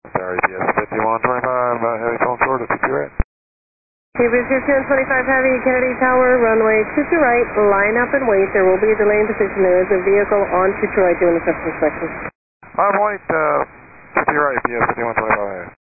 Sorry, BS 5125, heavy phone short of 50 right. KBS 1025 Heavy, Kennedy Tower, runway 22 right, line up and wait. There will be a delay in position. There is a vehicle on 22 right doing the custom inspection. I'm white, 50 right, BS 5125.